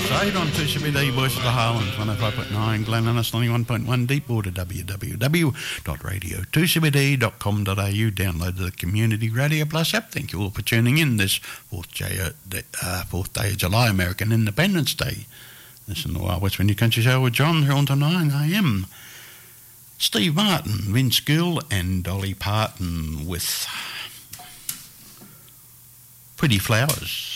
Straight on 2CBD, Voice of the Highlands, 105.9, Glen Innes, 91.1, Deepwater, www.radio2cbd.com.au. Download the Community Radio Plus app. Thank you all for tuning in this 4th day of July, American Independence Day. Listen to our West Windy Country Show with John here on to 9 a.m. Steve Martin, Vince Gill and Dolly Parton with Pretty Flowers.